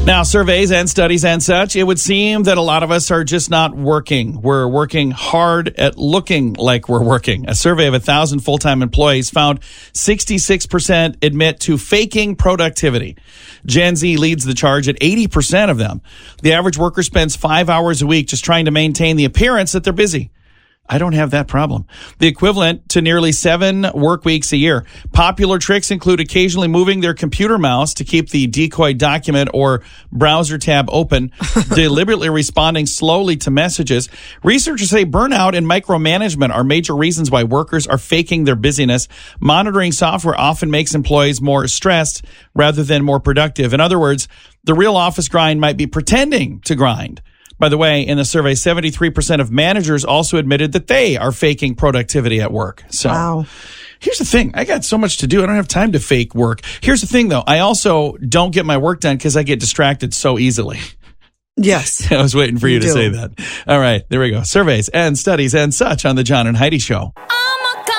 Now, surveys and studies and such, it would seem that a lot of us are just not working. We're working hard at looking like we're working. A survey of 1,000 full-time employees found 66% admit to faking productivity. Gen Z leads the charge at 80% of them. The average worker spends 5 hours a week just trying to maintain the appearance that they're busy. I don't have that problem. The equivalent to nearly 7 work weeks a year. Popular tricks include occasionally moving their computer mouse to keep the decoy document or browser tab open, deliberately responding slowly to messages. Researchers say burnout and micromanagement are major reasons why workers are faking their busyness. Monitoring software often makes employees more stressed rather than more productive. In other words, the real office grind might be pretending to grind. By the way, in the survey, 73% of managers also admitted that they are faking productivity at work. So wow. Here's the thing. I got so much to do. I don't have time to fake work. Here's the thing, though. I also don't get my work done because I get distracted so easily. Yes. I was waiting for you to say that. All right. There we go. Surveys and studies and such on the John and Heidi Show.